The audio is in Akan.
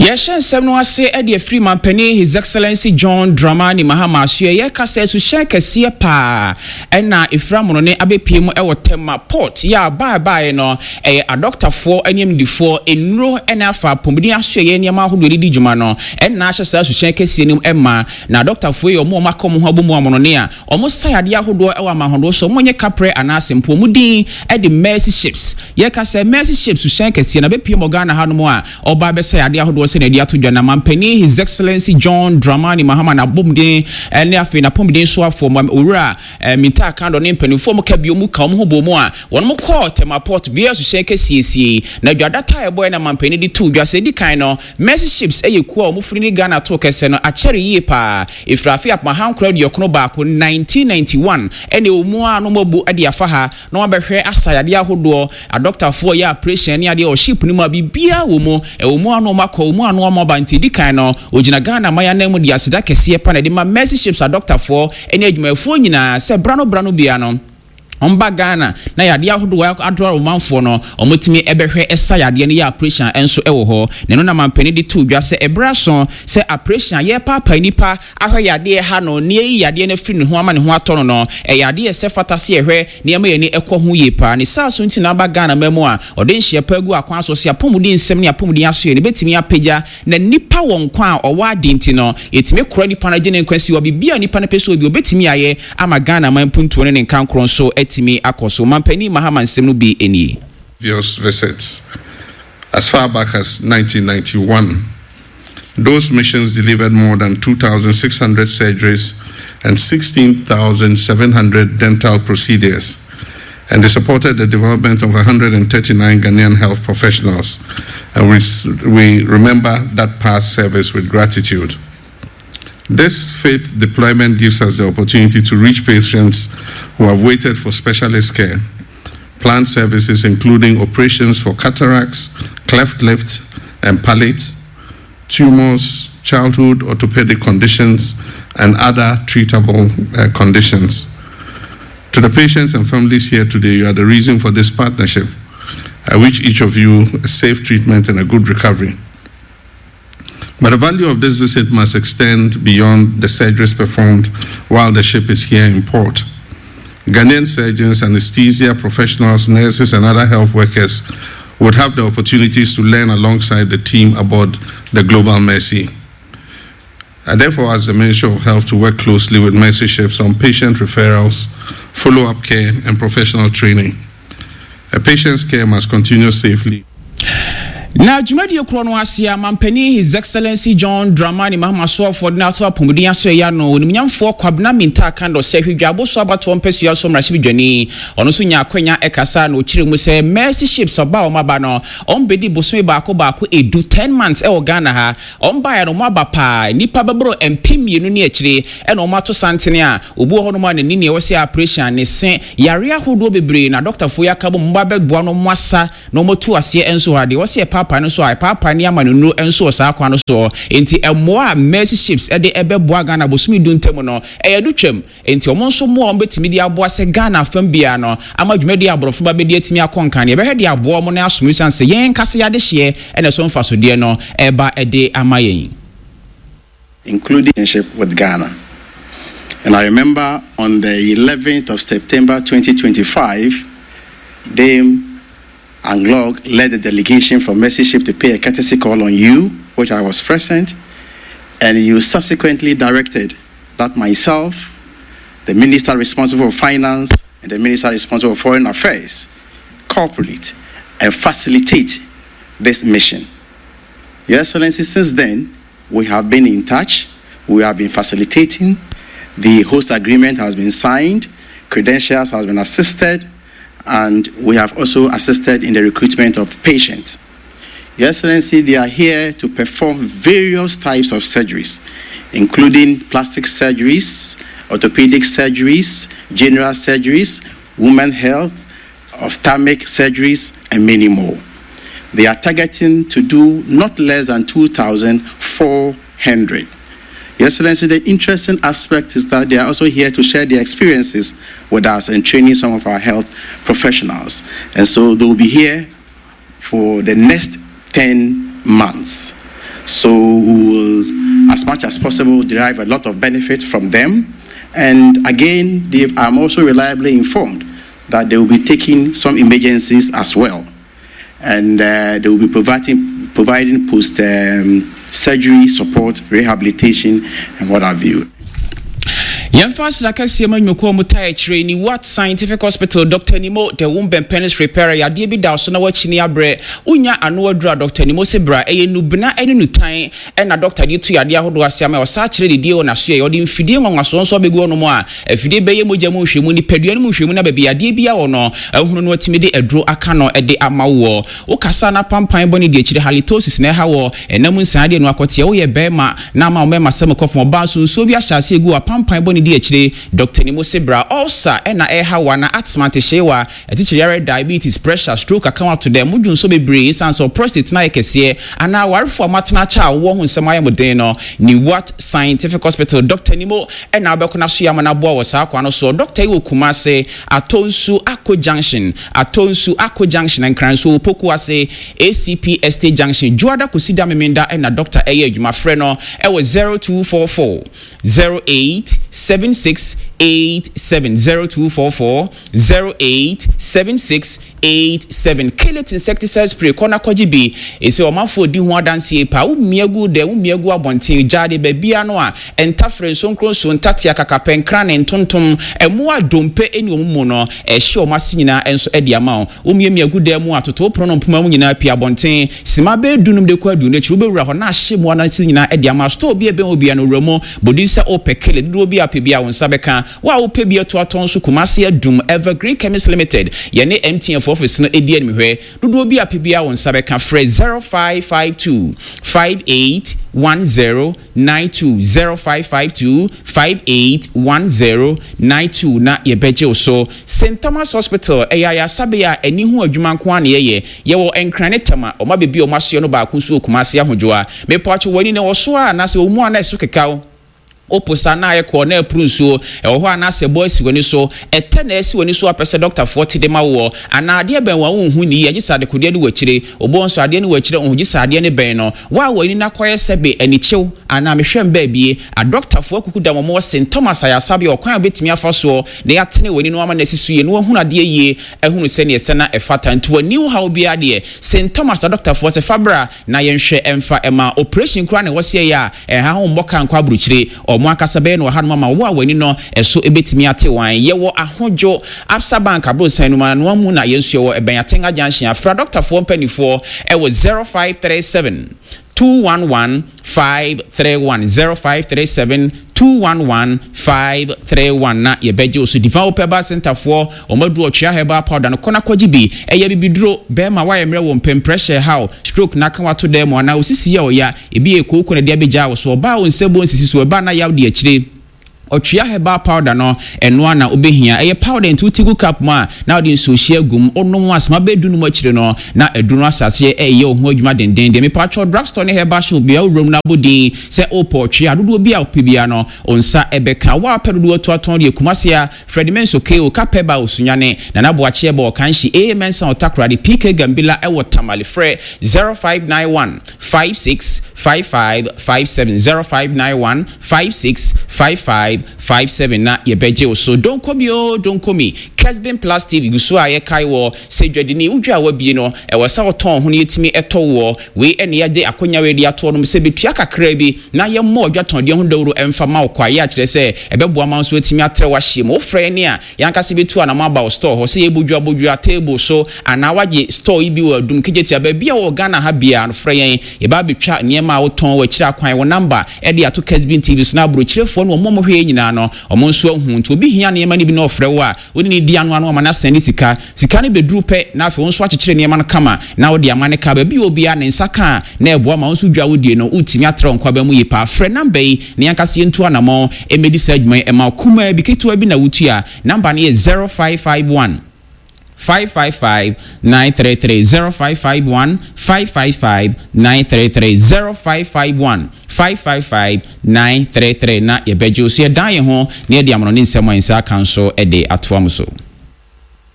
Yesha semno ase e free man penny His Excellency John Dramani Mahama so ye kasa su share kese pa na efra mono ne abepiem e wotema port ya bye no a doctor for enyem difo enro na afa pombi aso ye niam ahodo di djuma no na ahye sa su share kese nim emma na doctor for ye omo makom ho abomu amono ne a omo sayade ahodo e wa mahodo so monye kapre anase mpo mudin e de mercy ships ye kasa mercy ships su share kese na bepiem Ghana hanom a oba be sayade ahodo se na dia to dwana mampani His Excellency John Dramani Mahama na bomden ne afi na pomden so afo owura minta kando ne mpanifo mo ka biomu ka mo hobomu a won mo call tema port bia so shake siesie na dwadata eboy na mampani di to dwa se di kan no mercy ships eyekuo mo firi ni Ghana to kese no achere yie pa ifrafi ap mahan crowd yokono baako 1991 ene omu a no mobu ade afa ha na wabehwe asayade ahodo a doctor for ya operation ne ade o ship ni ma bibia wo mo omu ano makọ omu ano Banti di kan no ogina Ghana maya na mu di asida kese pa na de ma mercy ships a doctor for ene adwumafo nyina se brano bia no omba Ghana na yade ahodo adoro manfo no omotimi ebehwe esa yade ne ya operation enso ewo ho ne no na mampani di to dwa se ebraso se operation ye papa nipa ahwe yade ha no ne yi yade ne firi ne ho ama ne ho atono no yade se fatase ehwe ne ma ye ne ekọ ho ye pa ne sa so nti na ba Ghana mamu a ode nhye pagu akwan so se apomudi nsem ne apomudi aso ye ne betimi apagya na nipa won kwa a owa adinti no yetimi kora nipa na gene nkwasi obi bia nipa na peso obi obetimi aye ama Ghana manpuntu ne nkankron so me akoso mampani Mahama nsem no bi eni visits as far back as 1991. Those missions delivered more than 2,600 surgeries and 16,700 dental procedures, and they supported the development of 139 Ghanaian health professionals, and we remember that past service with gratitude. This faith deployment gives us the opportunity to reach patients who have waited for specialist care, planned services including operations for cataracts, cleft lips and palates, tumors, childhood orthopedic conditions, and other treatable conditions. To the patients and families here today, you are the reason for this partnership. I wish each of you a safe treatment and a good recovery. But the value of this visit must extend beyond the surgeries performed while the ship is here in port. Ghanaian surgeons, anesthesia professionals, nurses, and other health workers would have the opportunities to learn alongside the team aboard the Global Mercy. I therefore ask the Ministry of Health to work closely with Mercy ships on patient referrals, follow-up care, and professional training. A patient's care must continue safely. Na jumadi okro no asia mampani His Excellency John Dramani Mahama so for na to apomudi aso ya no onimnyamfo kwabna minta kando se hwidwabo so abato mpesi ya so mrahye bidwani ono so nya akwanya ekasa na okire mu se mercy ships oba o maba no ombedi bosome baako edu 10 months e o Ghana ha omba ya no maba pa nipa babro empimienu ne akire e no mato santene a obu ho no ma ne ni e wose operation ne se yare ahodo bebre na doctor fo yakabo mba beboa no mwasa no motu ase enso ha de wose papa no so ai papa ni ama no enso sa kwa no so enti emoa mercy ships e de ebeboa Ghana bosumi duntem no e yadutwam enti omo nso mo ombetimi di aboa se Ghana fam bia no ama dwumadi aborofo ba bedi atimi akonkan e be hwede aboa mo na asomu sanse yen kase yade hye ene so mfaso de no eba ede ama yen including with Ghana. And I remember on the 11th of September 2025 Dame Anglog led the delegation from Mercy Ship to pay a courtesy call on you, which I was present, and you subsequently directed that myself, the Minister responsible for Finance, and the Minister responsible for Foreign Affairs cooperate and facilitate this mission. Your Excellency, since then, we have been in touch, we have been facilitating, the host agreement has been signed, credentials has been assisted, and we have also assisted in the recruitment of patients. Your Excellency, they are here to perform various types of surgeries, including plastic surgeries, orthopedic surgeries, general surgeries, women health, ophthalmic surgeries, and many more. They are targeting to do not less than 2,400. Your Excellency, the interesting aspect is that they are also here to share their experiences with us and training some of our health professionals. And so they will be here for the next 10 months. So we will, as much as possible, derive a lot of benefit from them. And again, I'm also reliably informed that they will be taking some emergencies as well. And they will be providing post-surgery support, rehabilitation, and what have you. Yemfas la kasiyama nyoko mutai training what scientific hospital Dr. Nimo the womb penis repair ya die bi da so na wachini abre unya anu adura Dr. Nimo sebra eye nubna ene nutan na Dr. di tu yade ahodo asiama o sa kire de o na so ye odi mfidie nwanwaso nso begu no mo a afidie beye mogya mu hwemu ni padua mu hwemu na baby yade bia wo no ehunu no watimi de aduro aka no de amawo wo kasa na pampan boni de kire halitosis na ha wo enam nsan de no akote wo ye bema na ma o mema sem kofo ba so bi ahyase egu a pampan boni di echire Dr. Nimo Sebra ulcer na eha na asthma shewa etichire diabetes pressure stroke account to them mudun so bebre sans so prostate na ekese ana warfo matna cha wo hu nsem ayemoden no ni what scientific hospital Dr. Nimo na abekona so ya mana boa wo sa kwa no so Dr. Iwo Kumase Atonsu Akko Junction and Kranso Poku ase ACP Estate Junction Juada Kusida Memenda na Dr. Eye adwuma frɛ no e wo 0244 08 7687 0244 087687 Killet insecticide spray kona kojibi ese omafo di ho adanse pa umiegu abonten jade babia no a entafre sonkronso ntatia kakapen krane ntontom emu adompe eni omumu no ehye omase nyina enso edi ama umiegu de mu atoto prono mpuma mu nyina pia abonten sima be dunum de kwadu ne chi ubewura ho na ahye mu anase nyina edi ama store bi ebe obi no remo bodisa opekele do bi apebia wonsa beka wa opebia to aton so Kumase adum Evergreen Chemist Limited yene MTN office no edi anihwe do bi apebia wonsa beka free 0552 581092 0552 581092 na yebeje so St. Thomas Hospital eyaya sabia eni hu adwuma nko ane ye wo enkrane tema o ma bebi o maso no ba kunsu Kumase ahodwoa mepacho wani ne wo so a na se o mu ana eso kekao oposa na ye ko na aprunsuo ho anase boys woni so etena esi woni so apese Dr. 40 de mawo ana ade ben wa hu ni ye gisade kodie ni wachire obonso ade ni wachire hu gisade ne ben no wa wani na koye sebe anichew ana mehwem ba bie a Dr. 4 kukuda mo St. Thomas ayasabe okwan obetimi afaso na yatene woni no ama na sisu ye no hu na de ye ehunu se ne se na efata nto new how bia de St. Thomas Dr. 4 se fabra na yenhwe emfa ema operation kura na wose ya ha ho mboka nkwa buruchire Mwakasabe no hanuma ma wo awani no eso ebetimi ate wan yewo ahojo Absa Bank abosan no ma no mu na yensu wo eben atenga junction afra Dr. 4 mpanifo e wo 0537 211 531 0537 211 531 na yebeje osu developer ba center for omadu otwa heba powder no kona kwajibi eye bibiduro be ma wa yemre wo mpem pressure how stroke na kan wato dem na osisi ya oya ebi ekoko na de abeja wo so ba wonsebo nsisi so ba na yaw de akire otwa heba powder no eno na obehia eye powder into tigu cup ma na odi nso hia gum ono asma bedunu mu akire no na edunu asase eye ho adwuma denden de me patcho drugstore ne heba shop bia room na bodi se opotwe adodo bia opibia no onsa ebeka wa pedodo to aton de Kumase a Fredimenso KO kapeba osunyane na naboache eba okanshi Amensa otakra de PK Gambila ewo tamale frɛ 0591 565557 0591 565557 na yebeje so don't come Kesbin Plus TV guso aye kaiwo sedwade ni udwa wabie no ewo sa oton ho ne yetimi etowo we ene yade akonya we de ato no se betua kakra bi na ye mo odwaton de ho dawro emfa ma okwa ye akire se ebeboa ma so etimi atre wa hye mo frɛ ne a yanka se betua na ma ba store ho se ye bodwa table so ana waje store ibi wa dum kejeti aba bia wo Ghana ha bia no frɛ yen ye ba betwa niema oton wa kira kwan wo number e de ato Kesbin TV so na bro kirefo no mo hwe nyina no omo nso ahu nti obi hia niema ni bi na ofrɛ wo a oni ni anu anu amana send sika ne beduru pe na afi wonso akyekyere ne man kama na wo de amane ka ba bi obi a ne nsaka na eboa ma wonso dwa wodie no utimi atra nkwa ba mu yipa frɛ number yi ne yankase yentu anamo emedi segment ema kuma bi ketu abi na wutua number ne 0551 555 933 0551 555 933 0551 555 933 na yebejo so ye dan ye ho ne de amono ne nsɛm ansa kan so de atoa mu so